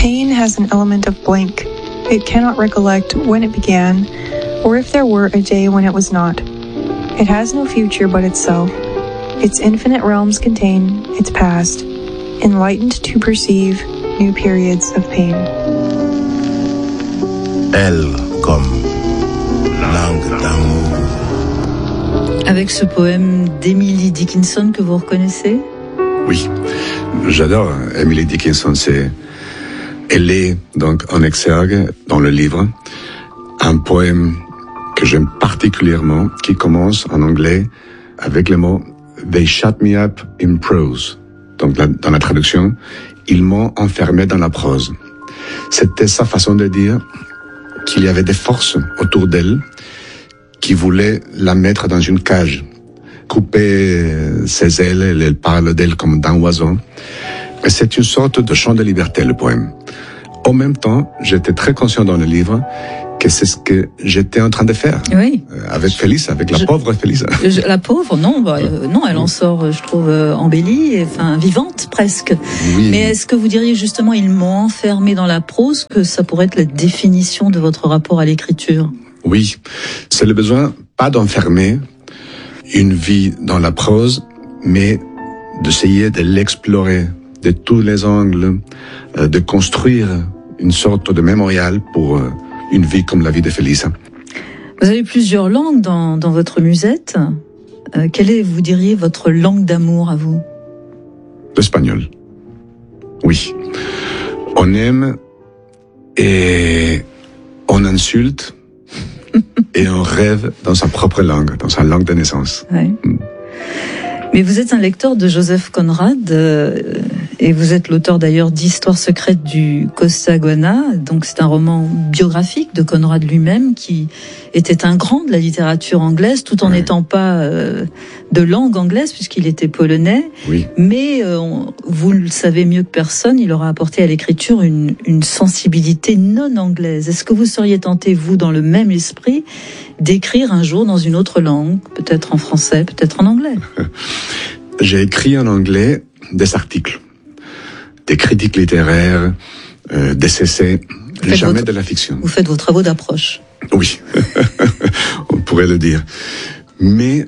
Pain has an element of blank. It cannot recollect when it began, or if there were a day when it was not. It has no future but itself. Its infinite realms contain its past, enlightened to perceive new periods of pain. Elle comme langue d'amour. Avec ce poème d'Emily Dickinson que vous reconnaissez? Oui, j'adore Emily Dickinson. Elle est donc en exergue dans le livre un poème que j'aime particulièrement, qui commence en anglais avec le mot « They shut me up in prose ». Donc dans la traduction, ils m'ont enfermé dans la prose. C'était sa façon de dire qu'il y avait des forces autour d'elle qui voulaient la mettre dans une cage, couper ses ailes. Elle parle d'elle comme d'un oiseau. Et c'est une sorte de chant de liberté, le poème. En même temps, j'étais très conscient dans le livre que c'est ce que j'étais en train de faire. Oui. Avec Félix, avec la pauvre Félix. La pauvre, non, non, elle en sort, je trouve, embellie, enfin vivante presque. Oui. Mais est-ce que vous diriez justement, ils m'ont enfermé dans la prose, que ça pourrait être la définition de votre rapport à l'écriture? Oui, c'est le besoin, pas d'enfermer une vie dans la prose, mais d'essayer de l'explorer de tous les angles, de construire une sorte de mémorial pour une vie comme la vie de Félix. Vous avez plusieurs langues dans votre musette. Quelle est, vous diriez, votre langue d'amour à vous? L'espagnol. Oui. On aime et on insulte et on rêve dans sa propre langue, dans sa langue de naissance. Ouais. Mais vous êtes un lecteur de Joseph Conrad et vous êtes l'auteur d'ailleurs d'Histoire secrète du Costaguana. Donc c'est un roman biographique de Conrad lui-même qui était un grand de la littérature anglaise tout en n'étant pas de langue anglaise puisqu'il était polonais. Oui. Mais vous le savez mieux que personne, il aura apporté à l'écriture une sensibilité non anglaise. Est-ce que vous seriez tenté, vous, dans le même esprit, d'écrire un jour dans une autre langue, peut-être en français, peut-être en anglais? J'ai écrit en anglais des articles, des critiques littéraires, des essais, jamais de la fiction. Vous faites vos travaux d'approche. Oui, on pourrait le dire. Mais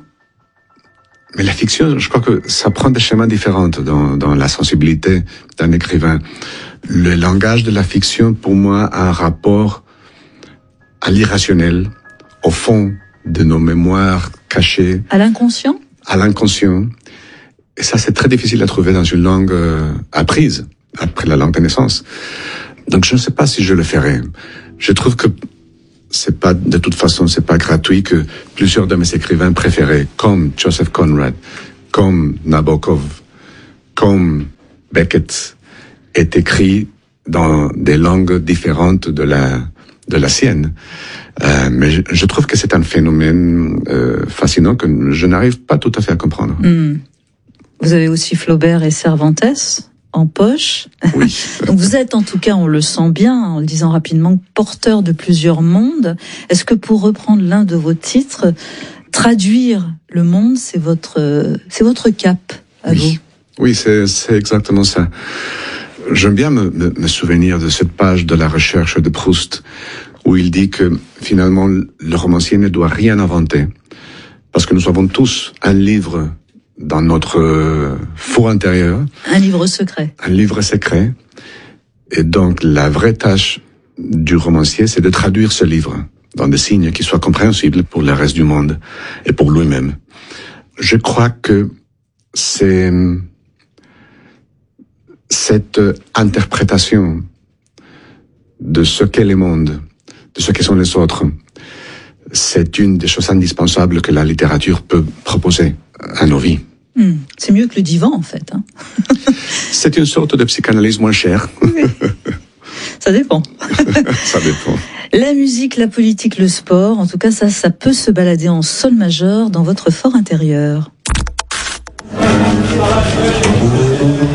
la fiction, je crois que ça prend des chemins différents dans la sensibilité d'un écrivain. Le langage de la fiction, pour moi, a un rapport à l'irrationnel, au fond de nos mémoires cachées. À l'inconscient? À l'inconscient. Et ça, c'est très difficile à trouver dans une langue apprise, après la langue de naissance. Donc, je ne sais pas si je le ferai. Je trouve que c'est pas, de toute façon, c'est pas gratuit que plusieurs de mes écrivains préférés, comme Joseph Conrad, comme Nabokov, comme Beckett, aient écrit dans des langues différentes de la sienne. Mais je trouve que c'est un phénomène fascinant que je n'arrive pas tout à fait à comprendre. Vous avez aussi Flaubert et Cervantes en poche. Oui. Donc vous êtes en tout cas, on le sent bien, en le disant rapidement, porteur de plusieurs mondes. Est-ce que pour reprendre l'un de vos titres, traduire le monde, c'est votre cap à vous? Oui, c'est exactement ça. J'aime bien me souvenir de cette page de la recherche de Proust où il dit que finalement le romancier ne doit rien inventer parce que nous avons tous un livre dans notre four intérieur. Un livre secret. Un livre secret. Et donc la vraie tâche du romancier, c'est de traduire ce livre dans des signes qui soient compréhensibles pour le reste du monde et pour lui-même. Je crois que c'est cette interprétation de ce qu'est le monde, de ce que sont les autres, c'est une des choses indispensables que la littérature peut proposer à nos vies. C'est mieux que le divan, en fait. C'est une sorte de psychanalyse moins chère. Ça dépend. Ça dépend. La musique, la politique, le sport, en tout cas, ça peut se balader en sol majeur dans votre fort intérieur.